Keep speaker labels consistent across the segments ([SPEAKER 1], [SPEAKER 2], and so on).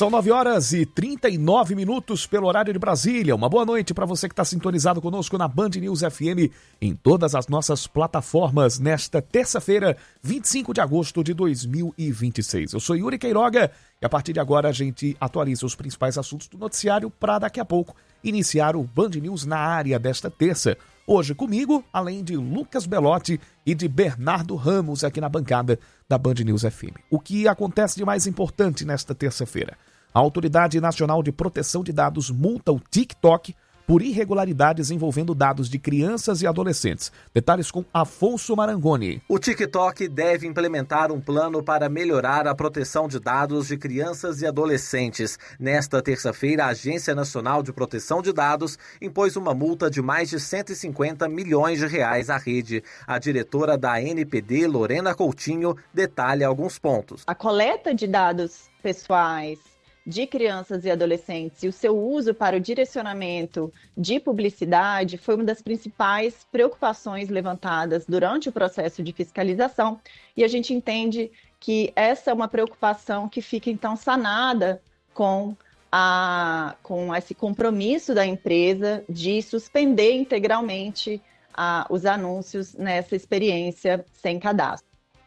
[SPEAKER 1] São 9h39 pelo horário de Brasília. Uma boa noite para você que está sintonizado conosco na Band News FM em todas as nossas plataformas nesta terça-feira, 25 de agosto de 2026. Eu sou Yuri Queiroga e a partir de agora a gente atualiza os principais assuntos do noticiário para daqui a pouco iniciar o Band News na área desta terça. Hoje comigo, além de Lucas Belotti e de Bernardo Ramos aqui na bancada da Band News FM. O que acontece de mais importante nesta terça-feira? A Autoridade Nacional de Proteção de Dados multa o TikTok por irregularidades envolvendo dados de crianças e adolescentes. Detalhes com Afonso Marangoni.
[SPEAKER 2] O TikTok deve implementar um plano para melhorar a proteção de dados de crianças e adolescentes. Nesta terça-feira, a Agência Nacional de Proteção de Dados impôs uma multa de mais de 150 milhões de reais à rede. A diretora da ANPD, Lorena Coutinho, detalha alguns pontos.
[SPEAKER 3] A coleta de dados pessoais de crianças e adolescentes e o seu uso para o direcionamento de publicidade foi uma das principais preocupações levantadas durante o processo de fiscalização, e a gente entende que essa é uma preocupação que fica então sanada com esse compromisso da empresa de suspender integralmente os anúncios nessa experiência sem cadastro.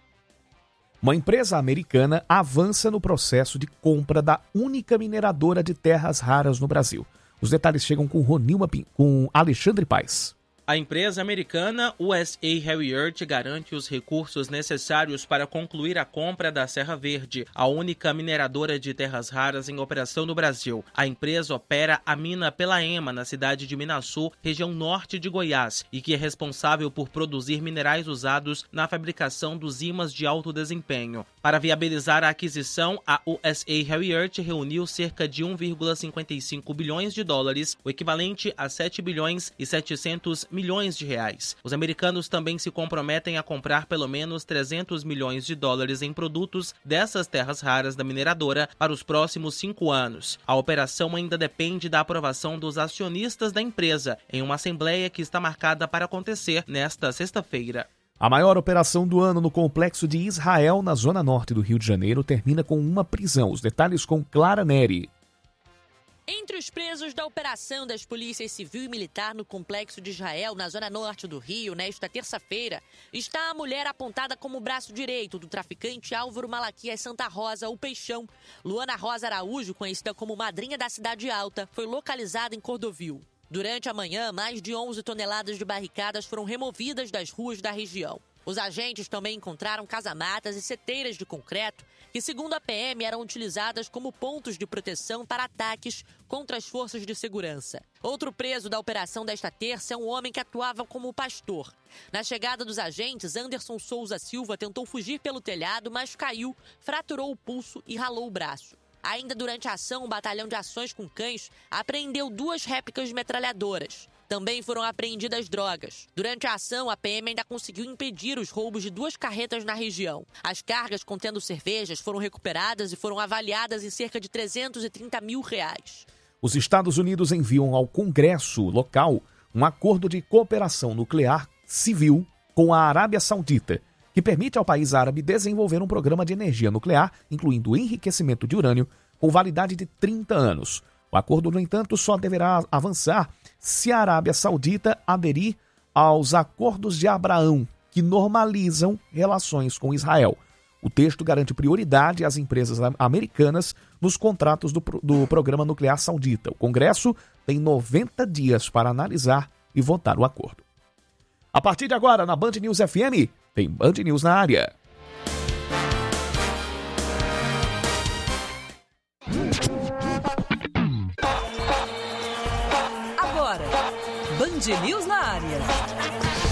[SPEAKER 1] Uma empresa americana avança no processo de compra da única mineradora de terras raras no Brasil. Os detalhes chegam com Alexandre Paes.
[SPEAKER 4] A empresa americana USA Heavy Earth garante os recursos necessários para concluir a compra da Serra Verde, a única mineradora de terras raras em operação no Brasil. A empresa opera a mina Pelaema, na cidade de Minaçu, região norte de Goiás, e que é responsável por produzir minerais usados na fabricação dos ímãs de alto desempenho. Para viabilizar a aquisição, a USA Heavy Earth reuniu cerca de 1,55 bilhões de dólares, o equivalente a 7 bilhões e 700 milhões de reais. Os americanos também se comprometem a comprar pelo menos 300 milhões de dólares em produtos dessas terras raras da mineradora para os próximos 5 anos. A operação ainda depende da aprovação dos acionistas da empresa, em uma assembleia que está marcada para acontecer nesta sexta-feira.
[SPEAKER 1] A maior operação do ano no complexo de Israel, na zona norte do Rio de Janeiro, termina com uma prisão. Os detalhes com Clara Neri.
[SPEAKER 5] Entre os presos da operação das polícias civil e militar no complexo de Israel, na zona norte do Rio, nesta terça-feira, está a mulher apontada como o braço direito do traficante Álvaro Malaquias Santa Rosa, o Peixão. Luana Rosa Araújo, conhecida como madrinha da Cidade Alta, foi localizada em Cordovil. Durante a manhã, mais de 11 toneladas de barricadas foram removidas das ruas da região. Os agentes também encontraram casamatas e seteiras de concreto que, segundo a PM, eram utilizadas como pontos de proteção para ataques contra as forças de segurança. Outro preso da operação desta terça é um homem que atuava como pastor. Na chegada dos agentes, Anderson Souza Silva tentou fugir pelo telhado, mas caiu, fraturou o pulso e ralou o braço. Ainda durante a ação, o Batalhão de Ações com Cães apreendeu 2 réplicas de metralhadoras. Também foram apreendidas drogas. Durante a ação, a PM ainda conseguiu impedir os roubos de 2 carretas na região. As cargas contendo cervejas foram recuperadas e foram avaliadas em cerca de 330 mil reais.
[SPEAKER 1] Os Estados Unidos enviam ao Congresso local um acordo de cooperação nuclear civil com a Arábia Saudita, que permite ao país árabe desenvolver um programa de energia nuclear, incluindo o enriquecimento de urânio, com validade de 30 anos. O acordo, no entanto, só deverá avançar se a Arábia Saudita aderir aos Acordos de Abraão, que normalizam relações com Israel. O texto garante prioridade às empresas americanas nos contratos do programa nuclear saudita. O Congresso tem 90 dias para analisar e votar o acordo. A partir de agora, na Band News FM, tem Band News na área.
[SPEAKER 6] Agora, Band News na área.